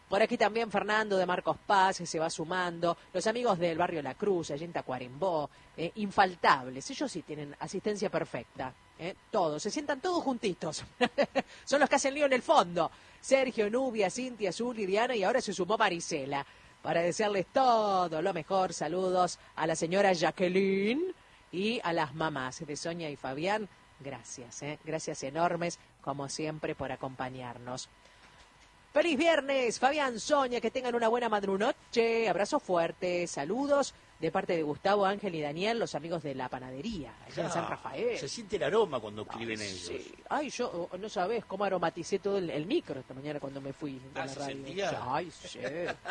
Por aquí también Fernando de Marcos Paz se va sumando. Los amigos del barrio La Cruz, allí en Tacuarembó, infaltables. Ellos sí tienen asistencia perfecta. Todos, se sientan todos juntitos. Son los que hacen lío en el fondo. Sergio, Nubia, Cintia, Zuli, Diana y ahora se sumó Marisela. Para desearles todo lo mejor, saludos a la señora Jacqueline y a las mamás de Sonia y Fabián. Gracias, gracias enormes, como siempre, por acompañarnos. ¡Feliz viernes, Fabián, Sonia! Que tengan una buena madrunoche. Abrazo fuerte, saludos de parte de Gustavo, Ángel y Daniel, los amigos de la panadería, allá en San Rafael. Se siente el aroma cuando escriben ellos. Sí. Ay, yo no sabés cómo aromaticé todo el micro esta mañana cuando me fui de la radio. ¿Sentía? Ay, sí.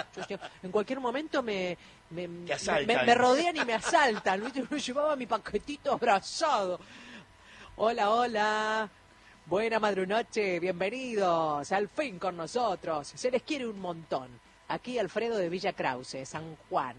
En cualquier momento me rodean y me asaltan. ¿Viste? Yo llevaba mi paquetito abrazado. Hola, hola. Buena madrunoche, bienvenidos. Al fin con nosotros. Se les quiere un montón. Aquí Alfredo de Villa Krause, San Juan.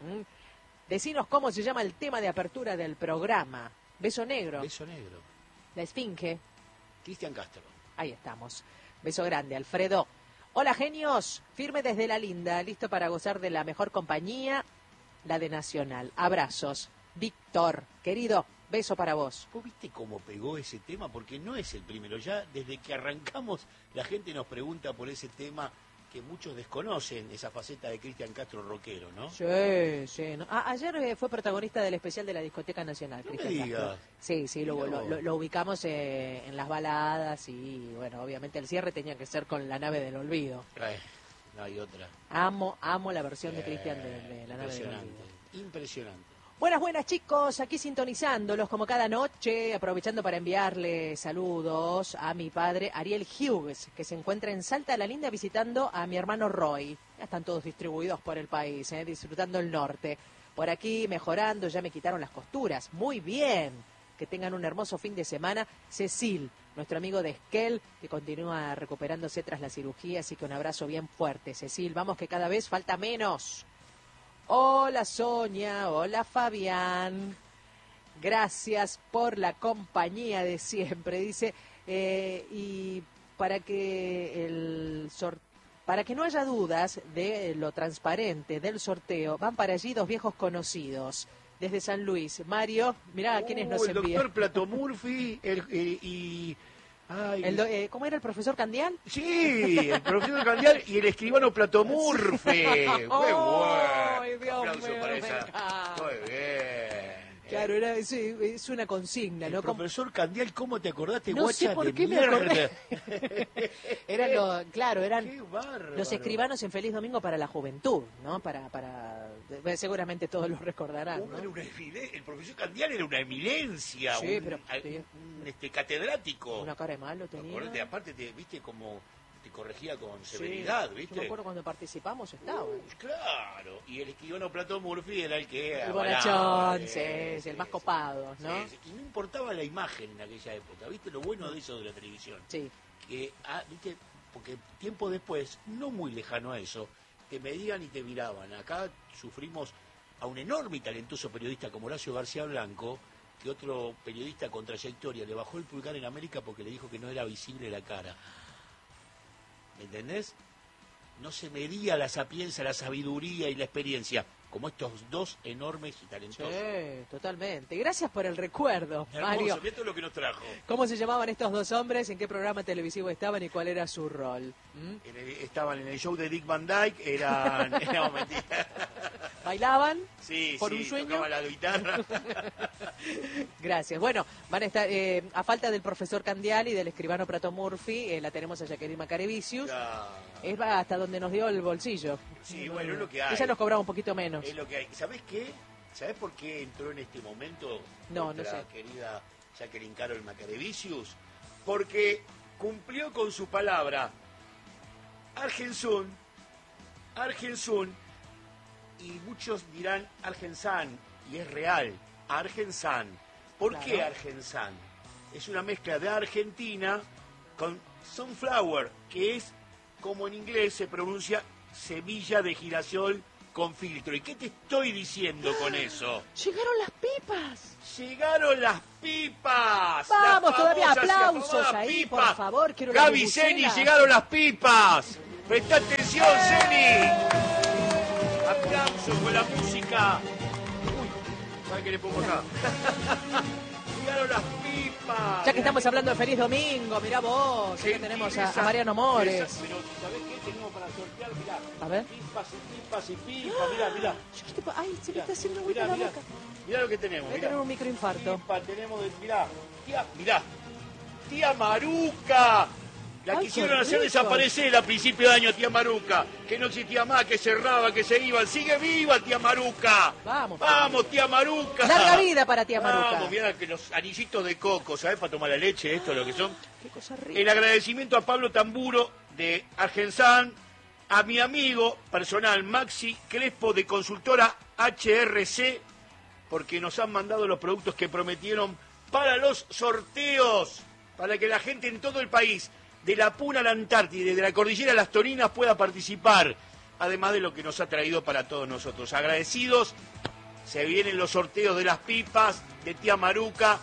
Decinos cómo se llama el tema de apertura del programa. Beso negro. Beso negro. La esfinge. Cristian Castro. Ahí estamos. Beso grande, Alfredo. Hola, genios. Firme desde La Linda, listo para gozar de la mejor compañía, la de Nacional. Abrazos. Víctor, querido, beso para vos. ¿Vos viste cómo pegó ese tema? Porque no es el primero. Ya desde que arrancamos la gente nos pregunta por ese tema que muchos desconocen, esa faceta de Cristian Castro rockero, ¿no? Sí, sí. No. Ayer fue protagonista del especial de la Discoteca Nacional. No Cristian me digas. Castro. Sí, lo ubicamos en las baladas y, bueno, obviamente el cierre tenía que ser con La Nave del Olvido. No hay otra. Amo la versión de Cristian de La Nave del Olvido. Impresionante. Buenas chicos, aquí sintonizándolos como cada noche, aprovechando para enviarle saludos a mi padre Ariel Hughes, que se encuentra en Salta de la Linda visitando a mi hermano Roy. Ya están todos distribuidos por el país, disfrutando el norte. Por aquí mejorando, ya me quitaron las costuras. Muy bien, que tengan un hermoso fin de semana. Cecil, nuestro amigo de Esquel, que continúa recuperándose tras la cirugía, así que un abrazo bien fuerte. Cecil, vamos que cada vez falta menos. Hola Sonia, hola Fabián, gracias por la compañía de siempre, dice, y para que no haya dudas de lo transparente del sorteo, van para allí dos viejos conocidos, desde San Luis. Mario, mirá a quiénes nos envían. El doctor Plato Murphy y... ¿Cómo era el profesor Candial? Sí, el profesor Candial y el escribano Plato Murphy. ¡Qué bueno! ¡Ay, Dios aplauso mío, para me esa. encanta! Muy bien. Claro, es una consigna, ¿no? El profesor Candial, ¿cómo te acordaste, no guacha sé por de qué mierda? me acordé. eran Qué bárbaro. los escribanos en Feliz Domingo para la Juventud, ¿no? Seguramente todos lo recordarán, ¿no? El profesor Candial era una eminencia, sí, un catedrático. Una cara de malo tenía. Acordate, aparte, viste como te corregía con severidad, ¿viste? Yo me acuerdo cuando participamos estaba. Claro, y el escribano Plato Murphy era el que... El bonachón, el más copado, ¿no? Sí. Y no importaba la imagen en aquella época, ¿viste? Lo bueno de eso de la televisión. Sí. Que, ¿viste? Porque tiempo después, no muy lejano a eso, te medían y te miraban. Acá sufrimos a un enorme y talentoso periodista como Horacio García Blanco, que otro periodista con trayectoria le bajó el pulgar en América porque le dijo que no era visible la cara. ¿Me entendés? No se medía la sapiencia, la sabiduría y la experiencia, como estos dos enormes y talentosos. Sí, totalmente. Gracias por el recuerdo, Hermoso, Mario. esto es lo que nos trajo. ¿Cómo se llamaban estos dos hombres? ¿En qué programa televisivo estaban y cuál era su rol? Estaban en el show de Dick Van Dyke, eran no, mentira. ¿Bailaban? Sí, ¿Por un sueño? tocaban la guitarra. Gracias. Bueno, van a estar, a falta del profesor Candial y del escribano Prato Murphy, la tenemos a Jacqueline Macarevicius. Es hasta donde nos dio el bolsillo. Sí, bueno, es lo que hay. Ella nos cobraba un poquito menos. Es lo que hay. ¿Sabés qué? ¿Sabés por qué entró en este momento no nuestra sé. querida Jacqueline Carol Macarevicius? Porque cumplió con su palabra. Argensun, y muchos dirán Argensan, y es real, Argensan. ¿Por qué Argensan? Es una mezcla de Argentina con sunflower, que es como en inglés se pronuncia semilla de girasol con filtro. ¿Y qué te estoy diciendo con eso? ¡Llegaron las pipas! ¡Llegaron las pipas! ¡Vamos, todavía aplausos ahí, pipas. por favor! Quiero Gaby Zeni, llegaron las pipas. Presta atención, Ceni. Aplauso con la música. Uy, ¿sabes qué le pongo acá? Llegaron las pipas. Ya que estamos hablando de Feliz Domingo, mirá vos, que tenemos a Mariano Mores. Pero, ¿sabés qué tenemos para sortear? Mirá. A ver. Pipas y pipas y pipas. Mirá. Ay, se me está haciendo vuelta la boca. Mirá lo que tenemos. Voy a tener un microinfarto. Pipa, tenemos mirá. Tía Maruca. La quisieron hacer desaparecer a principio de año, tía Maruca. Que no existía más, que cerraba, que se iban. ¡Sigue viva, tía Maruca! ¡Vamos, tía Maruca! ¡Larga vida para tía Maruca! Vamos, mirá que los anillitos de coco, ¿sabés? Para tomar la leche, esto es lo que son. ¡Qué cosa rica! El agradecimiento a Pablo Tamburo de Argensan, a mi amigo personal Maxi Crespo de consultora HRC, porque nos han mandado los productos que prometieron para los sorteos, para que la gente en todo el país, de la Puna a la Antártida y de la Cordillera a las Torinas, pueda participar, además de lo que nos ha traído para todos nosotros. Agradecidos, se vienen los sorteos de las pipas de tía Maruca.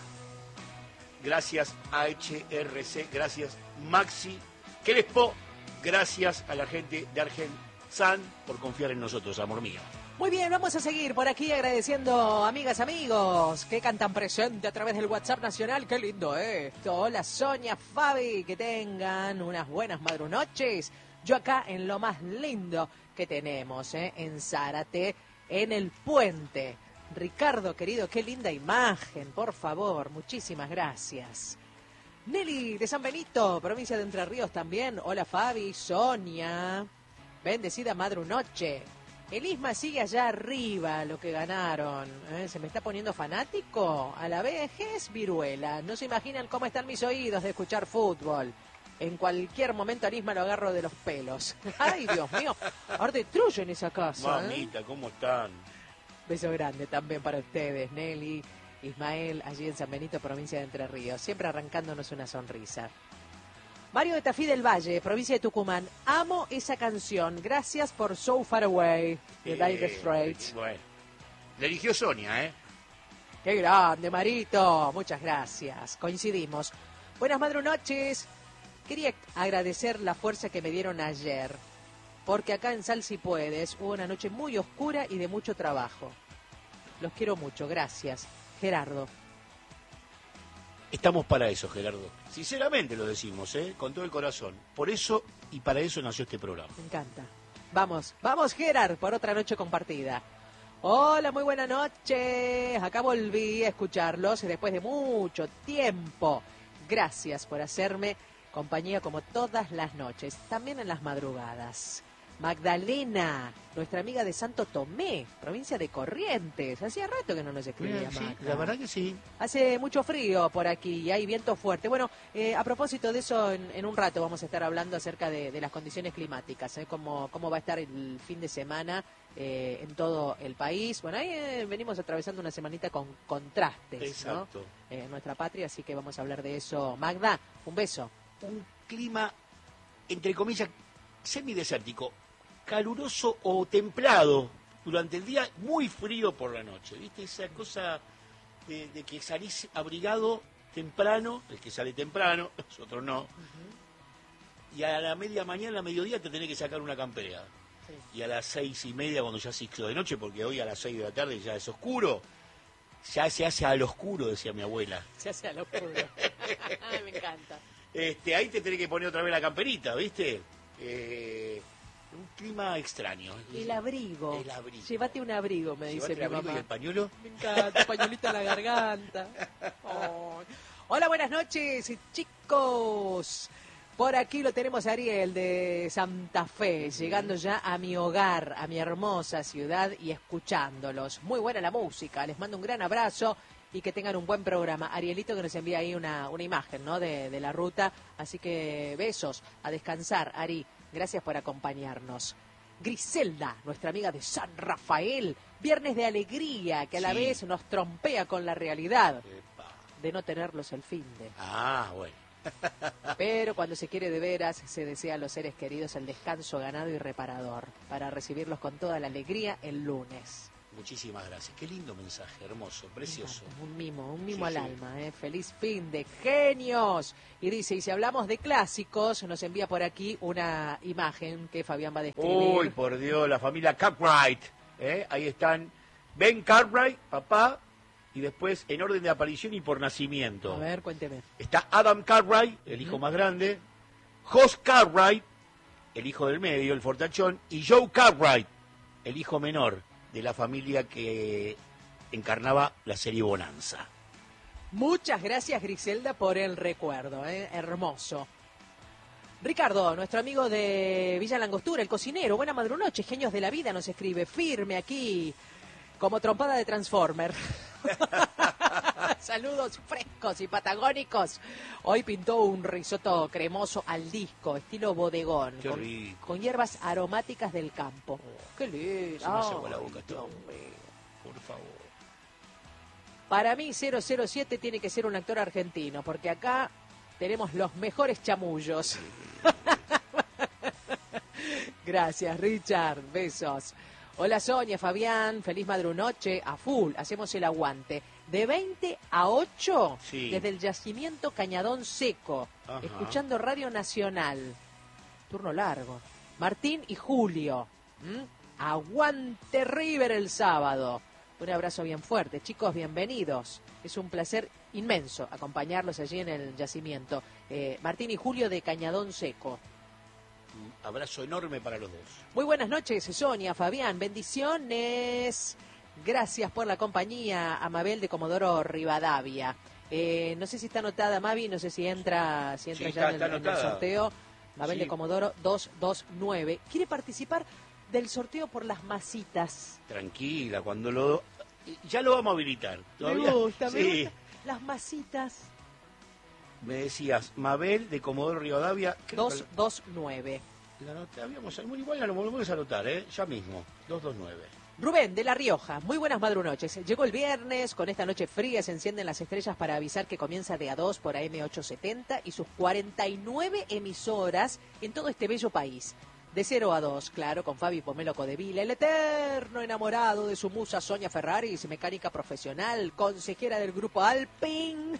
Gracias a HRC, gracias Maxi Crespo, gracias a la gente de Argensan por confiar en nosotros, amor mío. Muy bien, vamos a seguir por aquí agradeciendo amigas, amigos que cantan presente a través del WhatsApp nacional. Qué lindo esto. Hola Sonia, Fabi, que tengan unas buenas madrunoches. Yo acá en lo más lindo que tenemos, en Zárate, en el puente. Ricardo, querido, qué linda imagen, por favor, muchísimas gracias. Nelly de San Benito, provincia de Entre Ríos también. Hola Fabi, Sonia, bendecida madrunoche. El Isma sigue allá arriba, lo que ganaron. ¿Se me está poniendo fanático? A la vejez, viruela. No se imaginan cómo están mis oídos de escuchar fútbol. En cualquier momento al Isma lo agarro de los pelos. Ay, Dios mío. Ahora destruyen esa casa. Mamita, ¿cómo están? Beso grande también para ustedes, Nelly, Ismael, allí en San Benito, provincia de Entre Ríos. Siempre arrancándonos una sonrisa. Mario de Tafí del Valle, provincia de Tucumán. Amo esa canción. Gracias por So Far Away, de Dire Straits. Bueno, le eligió Sonia, Qué grande, Marito. Muchas gracias. Coincidimos. Buenas madrunoches. Quería agradecer la fuerza que me dieron ayer, porque acá en Sal Si Puedes hubo una noche muy oscura y de mucho trabajo. Los quiero mucho. Gracias. Gerardo. Estamos para eso, Gerardo. Sinceramente lo decimos, con todo el corazón. Por eso y para eso nació este programa. Me encanta. Vamos, Gerard, por otra noche compartida. Hola, muy buena noche. Acá volví a escucharlos después de mucho tiempo. Gracias por hacerme compañía como todas las noches, también en las madrugadas. Magdalena, nuestra amiga de Santo Tomé, provincia de Corrientes. Hacía rato que no nos escribía Sí, Magda. la verdad que sí. Hace mucho frío por aquí y hay viento fuerte. Bueno, a propósito de eso, en un rato vamos a estar hablando acerca de las condiciones climáticas, cómo va a estar el fin de semana en todo el país. Bueno, ahí venimos atravesando una semanita con contrastes, Exacto. ¿no? En nuestra patria, así que vamos a hablar de eso. Magda, un beso. Un clima, entre comillas, semidesértico, caluroso o templado durante el día, muy frío por la noche. ¿Viste? Esa cosa de que salís abrigado temprano, el que sale temprano, nosotros no. Y a la media mañana, a mediodía, te tenés que sacar una campera. Sí. Y a las 6:30, cuando ya se hizo de noche, porque hoy a las 6 de la tarde ya es oscuro, ya se hace al oscuro, decía mi abuela. Se hace al oscuro. Ay, me encanta. Ahí te tenés que poner otra vez la camperita, ¿viste? Un clima extraño. El abrigo. El abrigo. Llévate un abrigo, me dice mi el abrigo mamá. ¿Y el pañuelo? Me encanta, pañuelito en la garganta. Oh. Hola, buenas noches, chicos. Por aquí lo tenemos a Ariel de Santa Fe, llegando ya a mi hogar, a mi hermosa ciudad y escuchándolos. Muy buena la música, les mando un gran abrazo y que tengan un buen programa. Arielito que nos envía ahí una imagen, ¿no? de la ruta, así que besos, a descansar, Ari. Gracias por acompañarnos. Griselda, nuestra amiga de San Rafael, viernes de alegría, que a la vez nos trompea con la realidad de no tenerlos el finde. Ah, bueno. Pero cuando se quiere de veras, se desea a los seres queridos el descanso ganado y reparador, para recibirlos con toda la alegría el lunes. Muchísimas gracias. Qué lindo mensaje, hermoso, precioso. Un mimo Sí, al sí. alma, ¿eh? Feliz fin de genios. Y dice, y si hablamos de clásicos, nos envía por aquí una imagen que Fabián va a describir. Uy, por Dios, la familia Cartwright. Ahí están Ben Cartwright, papá, y después en orden de aparición y por nacimiento. A ver, cuénteme. Está Adam Cartwright, el hijo más grande, Jos Cartwright, el hijo del medio, el fortachón, y Joe Cartwright, el hijo menor de la familia que encarnaba la serie Bonanza. Muchas gracias, Griselda, por el recuerdo, ¿eh? Hermoso. Ricardo, nuestro amigo de Villa Langostura, el cocinero, buena madrunoche, genios de la vida, nos escribe, firme aquí, como trompada de Transformer. Saludos frescos y patagónicos. Hoy pintó un risotto cremoso al disco, estilo bodegón, Qué rico. con hierbas aromáticas del campo. Qué lindo. Se me hace agua la boca Ay, todo. Dios mío. Por favor. Para mí 007 tiene que ser un actor argentino, porque acá tenemos los mejores chamullos. Gracias, Richard. Besos. Hola, Sonia, Fabián. Feliz madrunoche. A full. Hacemos el aguante. De 20 a 8, Sí. desde el yacimiento Cañadón Seco, Ajá. escuchando Radio Nacional. Turno largo. Martín y Julio. Aguante River el sábado. Un abrazo bien fuerte. Chicos, bienvenidos. Es un placer inmenso acompañarlos allí en el yacimiento. Martín y Julio de Cañadón Seco. Un abrazo enorme para los dos. Muy buenas noches, Sonia, Fabián. Bendiciones. Gracias por la compañía, a Mabel de Comodoro Rivadavia. No sé si está anotada, Mavi, no sé si entra Sí, ya está en el anotada. sorteo. Mabel Sí. de Comodoro 229. ¿Quiere participar del sorteo por las masitas? Tranquila, cuando lo... Ya lo vamos a habilitar. ¿Todavía? Me gusta, me Sí. gusta. Las masitas Me decías, Mabel de Comodoro Rivadavia. creo que 229. la habíamos, igual la volvemos a anotar, ya mismo. 229. Rubén, de La Rioja, muy buenas madrunoches. Llegó el viernes, con esta noche fría se encienden las estrellas para avisar que comienza de A2 por AM870 y sus 49 emisoras en todo este bello país. De 0 a 2, claro, con Fabi Pomelo Codevila, el eterno enamorado de su musa Sonia Ferraris, mecánica profesional, consejera del grupo Alpine,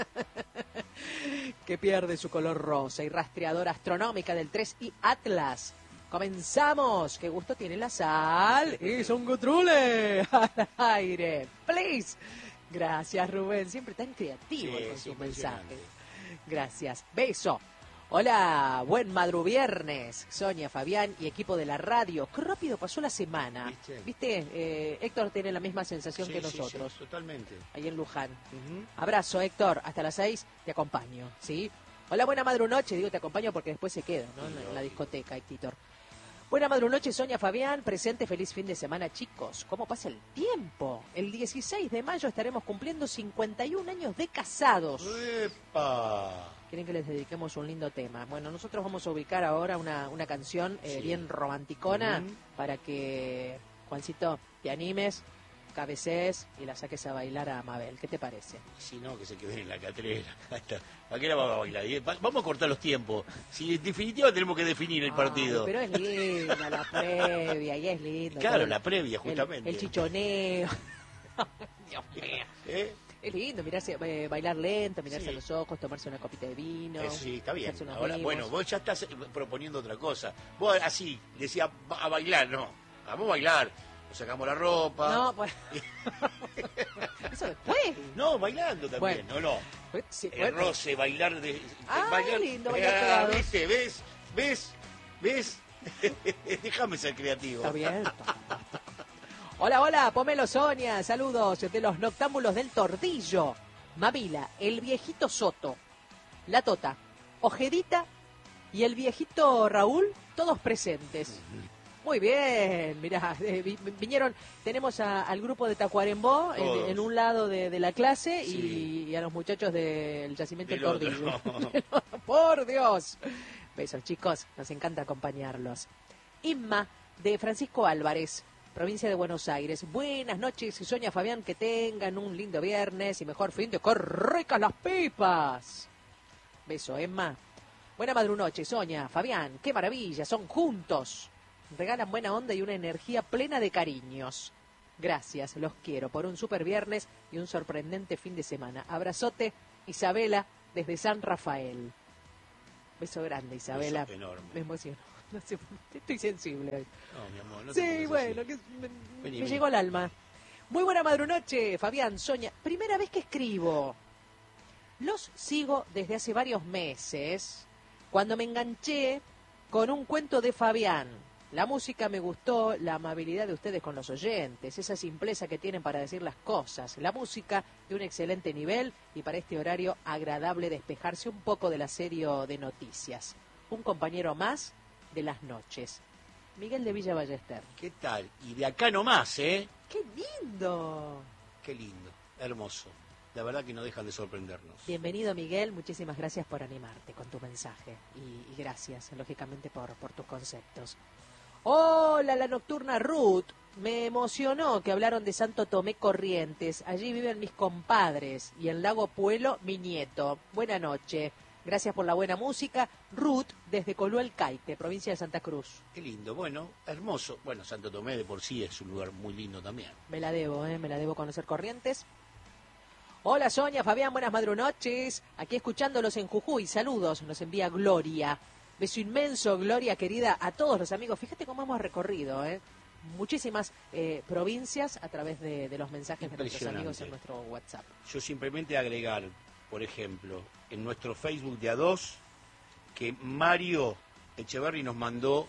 que pierde su color rosa, y rastreadora astronómica del 3 y Atlas. Comenzamos. Qué gusto tiene la sal. Es un gutrule al aire. Please. Gracias, Rubén. Siempre tan creativo Sí, con es sus impresionante. mensajes. Gracias. Beso. Hola, buen madruviernes. Sonia, Fabián y equipo de la radio. Qué rápido pasó la semana. ¿Viste? Héctor tiene la misma sensación Sí, que sí, nosotros. sí, totalmente. Ahí en Luján. Ujú. Abrazo, Héctor. Hasta las 6 te acompaño, ¿sí? Hola, buena madrunoche. Digo, te acompaño porque después se queda, ¿no? En la discoteca, Héctor. Buena madrunoche, Sonia, Fabián. Presente, feliz fin de semana, chicos. ¿Cómo pasa el tiempo? El 16 de mayo estaremos cumpliendo 51 años de casados. ¡Epa! Quieren que les dediquemos un lindo tema. Bueno, nosotros vamos a ubicar ahora una canción Sí. bien romanticona Ujú. para que, Juancito, te animes, cabecees y la saques a bailar a Mabel. ¿Qué te parece? Si no, que se queden en la catrera. Ahí está. ¿Para qué la vamos a bailar? Vamos a cortar los tiempos. Si en definitiva tenemos que definir el partido. Ay, pero es linda la previa y es lindo. Claro, todo la previa, justamente. El chichoneo. Dios mío. ¿Eh? Es lindo mirarse, bailar lento, mirarse Sí. a los ojos, tomarse una copita de vino. Sí, está bien. hacerse unos Ahora, mimos. bueno, vos ya estás proponiendo otra cosa. Vos así, decía a bailar, no. Vamos a bailar. Nos sacamos la ropa. No, pues. Eso después. No, bailando también, Bueno. no. Sí, El bueno. roce, bailar de. Ah, bailar, lindo, bailar pegados. ¿viste? ¿Ves? Déjame ser creativo. Está bien. Hola, hola, Pomelo, Sonia, saludos de los noctámbulos del Tordillo. Mavila, el viejito Soto, la Tota, Ojedita y el viejito Raúl, todos presentes. Muy bien, mirá, vinieron, tenemos al grupo de Tacuarembó Todos. en un lado de la clase Sí. y a los muchachos del yacimiento del Del otro. Tordillo. Por Dios. Besos, chicos, nos encanta acompañarlos. Inma, de Francisco Álvarez, provincia de Buenos Aires. Buenas noches, Sonia, Fabián, que tengan un lindo viernes y mejor fin de ¡qué ricas las pipas! Beso, Emma. Buena madrunoche, Sonia, Fabián, qué maravilla, son juntos. Regalan buena onda y una energía plena de cariños. Gracias, los quiero por un super viernes y un sorprendente fin de semana. Abrazote, Isabela, desde San Rafael. Beso grande, Isabela. Beso enorme. Me emociono. No sé, estoy sensible hoy. No, mi amor, no te Sí, pongas bueno, así. que Vení, me vení. llegó al alma. Muy buena madrunoche, Fabián, Sonia. Primera vez que escribo. Los sigo desde hace varios meses, cuando me enganché con un cuento de Fabián. La música me gustó, la amabilidad de ustedes con los oyentes, esa simpleza que tienen para decir las cosas. La música de un excelente nivel y para este horario agradable despejarse un poco del asedio de noticias. Un compañero más de las noches. Miguel de Villa Ballester. ¿Qué tal? Y de acá nomás, ¿eh? ¡Qué lindo! Qué lindo, hermoso. La verdad que no dejan de sorprendernos. Bienvenido, Miguel. Muchísimas gracias por animarte con tu mensaje. Y gracias, lógicamente, por tus conceptos. Hola, la nocturna Ruth. Me emocionó que hablaron de Santo Tomé Corrientes. Allí viven mis compadres. Y en Lago Puelo, mi nieto. Buena noche. Gracias por la buena música. Ruth, desde Coluel Caite, provincia de Santa Cruz. Qué lindo, bueno, hermoso. Bueno, Santo Tomé de por sí es un lugar muy lindo también. Me la debo conocer Corrientes. Hola Sonia, Fabián, buenas madrunoches. Aquí escuchándolos en Jujuy. Saludos, nos envía Gloria. Beso inmenso, Gloria querida, a todos los amigos. Fíjate cómo hemos recorrido, muchísimas provincias a través de los mensajes de nuestros amigos en nuestro WhatsApp. Yo simplemente agregar, por ejemplo, en nuestro Facebook de A2, que Mario Echeverry nos mandó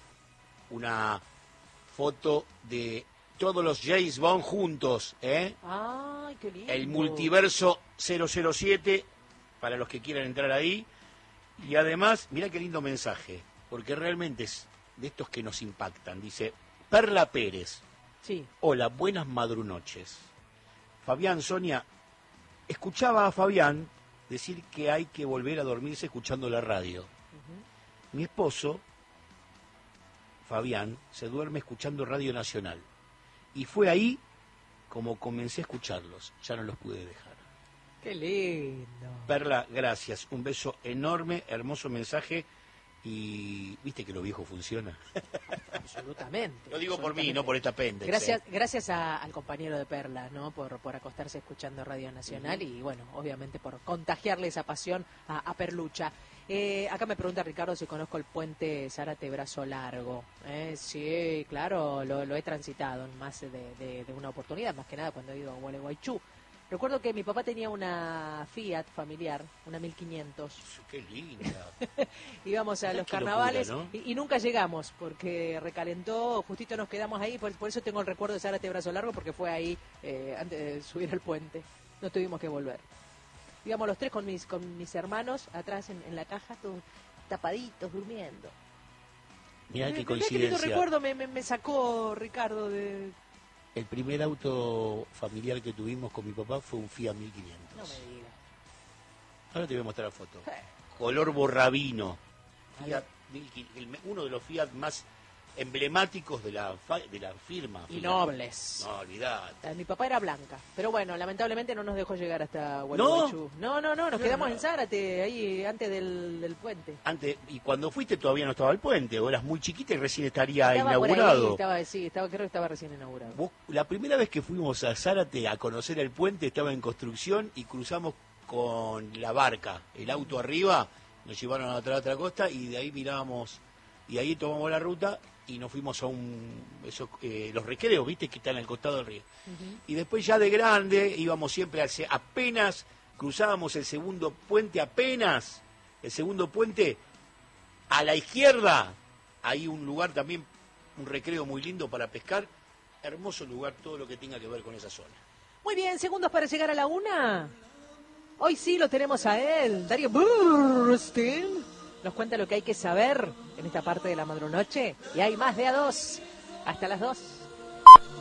una foto de todos los James Bond juntos, ¿eh? ¡Ay, qué lindo! El multiverso 007, para los que quieran entrar ahí. Y además, mira qué lindo mensaje, porque realmente es de estos que nos impactan. Dice, Perla Pérez. Sí. Hola, buenas madrunoches. Fabián, Sonia, escuchaba a Fabián decir que hay que volver a dormirse escuchando la radio. Mi esposo, Fabián, se duerme escuchando Radio Nacional. Y fue ahí como comencé a escucharlos. Ya no los pude dejar. ¡Qué lindo! Perla, gracias. Un beso enorme, hermoso mensaje. Y viste que lo viejo funciona. Absolutamente. Lo digo por mí, absolutamente. no por esta pendex. Gracias al compañero de Perla, ¿no? Por acostarse escuchando Radio Nacional y, bueno, obviamente por contagiarle esa pasión a Perlucha. Acá me pregunta Ricardo si conozco el puente Zárate Brazo Largo. Sí, claro, lo he transitado en más de una oportunidad, más que nada cuando he ido a Gualeguaychú. Recuerdo que mi papá tenía una Fiat familiar, una 1500. Qué linda. Íbamos a los Qué carnavales locura, ¿no? y nunca llegamos porque recalentó, justito nos quedamos ahí, por eso tengo el recuerdo de Zárate Brazo Largo porque fue ahí antes de subir al puente. No tuvimos que volver. Íbamos los tres con mis hermanos atrás en la caja, todos tapaditos, durmiendo. Mirá qué Qué lindo coincidencia. recuerdo me sacó Ricardo de... El primer auto familiar que tuvimos con mi papá fue un Fiat 1500. No me digas. Ahora te voy a mostrar la foto. Color borrabino. A Fiat 1500, uno de los Fiat más emblemáticos de la firma. Y Fiat. nobles. No, olvidate. Mi papá era blanca, pero bueno, lamentablemente no nos dejó llegar hasta Gualeguaychú. No, nos quedamos en Zárate, ahí antes del puente. Antes, y cuando fuiste todavía no estaba el puente, o eras muy chiquita y recién estaría Estaba por ahí, inaugurado. creo que estaba recién inaugurado. Vos, la primera vez que fuimos a Zárate a conocer el puente estaba en construcción y cruzamos con la barca, el auto arriba, nos llevaron a la otra costa y de ahí mirábamos, y ahí tomamos la ruta y nos fuimos a los recreos, viste, que están al costado del río. Y después ya de grande íbamos siempre apenas cruzábamos el segundo puente, el segundo puente a la izquierda, hay un lugar también, un recreo muy lindo para pescar, hermoso lugar, todo lo que tenga que ver con esa zona. Muy bien, segundos para llegar a la 1. Hoy sí lo tenemos a él, Darío Burstein. Nos cuenta lo que hay que saber en esta parte de la madrunoche. Y hay más de A2. Hasta las 2.